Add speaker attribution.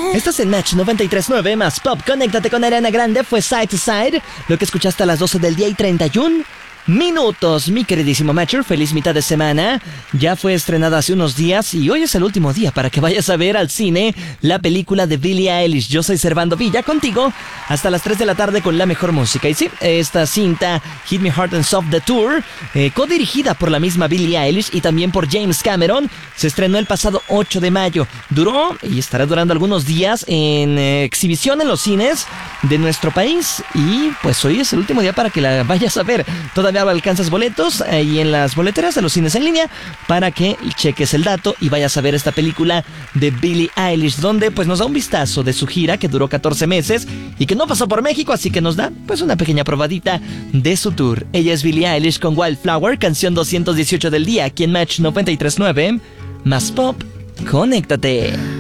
Speaker 1: Estás en Match 93.9 más Pop. Conéctate con Ariana Grande, fue Side to Side. Lo que escuchaste a las 12 del día y 31 minutos. Mi queridísimo Matcher, feliz mitad de semana. Ya fue estrenada hace unos días y hoy es el último día para que vayas a ver al cine la película de Billie Eilish. Yo soy Servando Villa, contigo hasta las 3 de la tarde con la mejor música. Y sí, esta cinta Hit Me Hard and Soft The Tour, codirigida por la misma Billie Eilish y también por James Cameron, se estrenó el pasado 8 de mayo. Duró y estará durando algunos días en exhibición en los cines de nuestro país. Y pues hoy es el último día para que la vayas a ver. Todavía alcanzas boletos y en las boleteras de los cines en línea para que cheques el dato y vayas a ver esta película de Billie Eilish, donde pues nos da un vistazo de su gira que duró 14 meses y que no pasó por México, así que nos da pues una pequeña probadita de su tour. Ella es Billie Eilish con Wildflower, canción 218 del día, aquí en Match 93.9 más Pop. Conéctate.